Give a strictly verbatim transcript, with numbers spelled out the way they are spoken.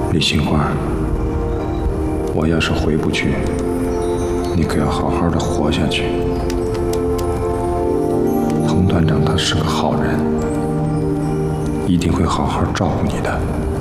李杏花，我要是回不去，你可要好好的活下去。佟团长他是个好人，一定会好好照顾你的。